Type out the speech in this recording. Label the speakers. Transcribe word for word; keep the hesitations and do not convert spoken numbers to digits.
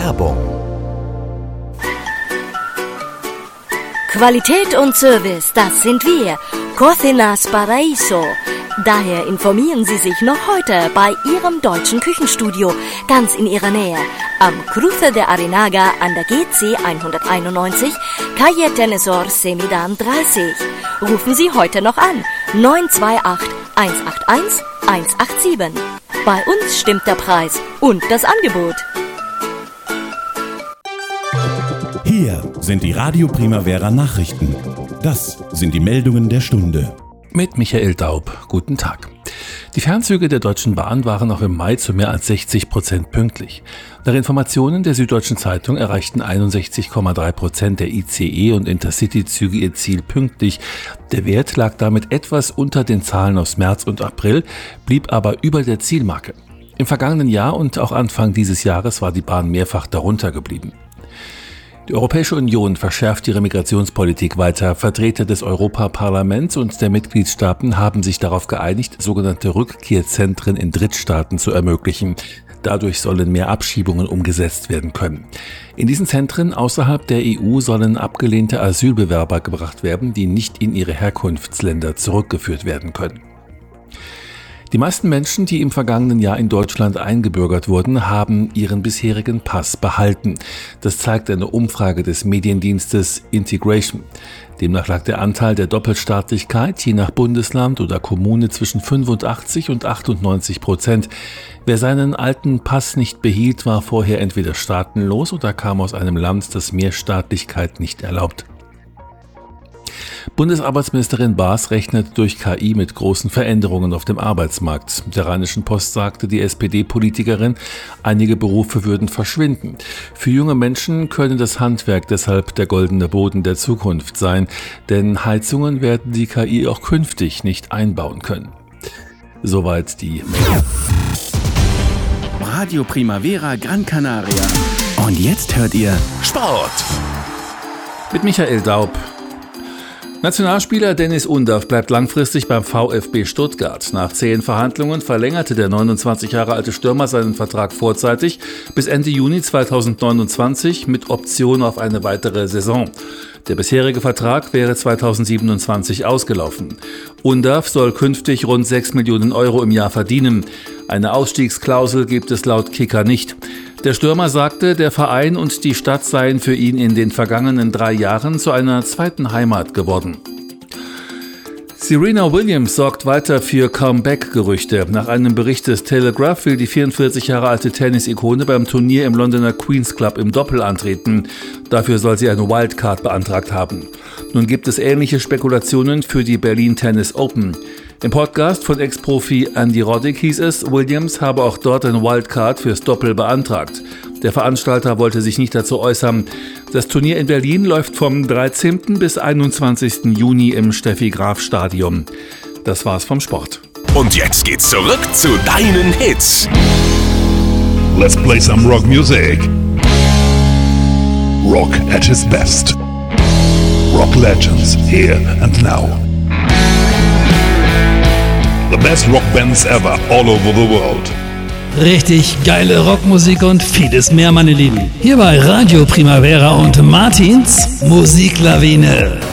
Speaker 1: Werbung.
Speaker 2: Qualität und Service, das sind wir. Cocinas Paraíso. Daher informieren Sie sich noch heute bei Ihrem deutschen Küchenstudio, ganz in Ihrer Nähe. Am Cruce de Arenaga an der G C hunderteinundneunzig, Calle Tenesor Semidan dreißig. Rufen Sie heute noch an. neun zwei acht, eins acht eins, eins acht sieben. Bei uns stimmt der Preis und das Angebot.
Speaker 1: Hier sind die Radio Primavera Nachrichten. Das sind die Meldungen der Stunde.
Speaker 3: Mit Michael Daub. Guten Tag. Die Fernzüge der Deutschen Bahn waren auch im Mai zu mehr als sechzig Prozent pünktlich. Nach Informationen der Süddeutschen Zeitung erreichten einundsechzig Komma drei Prozent der I C E- und Intercity-Züge ihr Ziel pünktlich. Der Wert lag damit etwas unter den Zahlen aus März und April, blieb aber über der Zielmarke. Im vergangenen Jahr und auch Anfang dieses Jahres war die Bahn mehrfach darunter geblieben. Die Europäische Union verschärft ihre Migrationspolitik weiter. Vertreter des Europaparlaments und der Mitgliedstaaten haben sich darauf geeinigt, sogenannte Rückkehrzentren in Drittstaaten zu ermöglichen. Dadurch sollen mehr Abschiebungen umgesetzt werden können. In diesen Zentren außerhalb der E U sollen abgelehnte Asylbewerber gebracht werden, die nicht in ihre Herkunftsländer zurückgeführt werden können. Die meisten Menschen, die im vergangenen Jahr in Deutschland eingebürgert wurden, haben ihren bisherigen Pass behalten. Das zeigt eine Umfrage des Mediendienstes Integration. Demnach lag der Anteil der Doppelstaatlichkeit je nach Bundesland oder Kommune zwischen fünfundachtzig und achtundneunzig Prozent. Wer seinen alten Pass nicht behielt, war vorher entweder staatenlos oder kam aus einem Land, das Mehrstaatlichkeit nicht erlaubt. Bundesarbeitsministerin Baas rechnet durch K I mit großen Veränderungen auf dem Arbeitsmarkt. Der Rheinischen Post sagte die S P D-Politikerin, einige Berufe würden verschwinden. Für junge Menschen könne das Handwerk deshalb der goldene Boden der Zukunft sein, denn Heizungen werden die K I auch künftig nicht einbauen können. Soweit die Meldung.
Speaker 4: Radio Primavera Gran Canaria. Und jetzt hört ihr
Speaker 1: Sport
Speaker 3: mit Michael Daub. Nationalspieler Deniz Undav bleibt langfristig beim VfB Stuttgart. Nach zehn Verhandlungen verlängerte der neunundzwanzig Jahre alte Stürmer seinen Vertrag vorzeitig bis Ende Juni zweitausendneunundzwanzig mit Option auf eine weitere Saison. Der bisherige Vertrag wäre zweitausendsiebenundzwanzig ausgelaufen. Undav soll künftig rund sechs Millionen Euro im Jahr verdienen. Eine Ausstiegsklausel gibt es laut Kicker nicht. Der Stürmer sagte, der Verein und die Stadt seien für ihn in den vergangenen drei Jahren zu einer zweiten Heimat geworden. Serena Williams sorgt weiter für Comeback-Gerüchte. Nach einem Bericht des Telegraph will die vierundvierzig Jahre alte Tennis-Ikone beim Turnier im Londoner Queen's Club im Doppel antreten. Dafür soll sie eine Wildcard beantragt haben. Nun gibt es ähnliche Spekulationen für die Berlin Tennis Open. Im Podcast von Ex-Profi Andy Roddick hieß es, Williams habe auch dort eine Wildcard fürs Doppel beantragt. Der Veranstalter wollte sich nicht dazu äußern. Das Turnier in Berlin läuft vom dreizehnten bis einundzwanzigsten Juni im Steffi-Graf-Stadion. Das war's vom Sport.
Speaker 1: Und jetzt geht's zurück zu deinen Hits.
Speaker 5: Let's play some rock music. Rock at his best. Rock legends here and now. The best rock bands ever all over the world.
Speaker 6: Richtig geile Rockmusik und vieles mehr, meine Lieben. Hier bei Radio Primavera und Martins Musiklawine.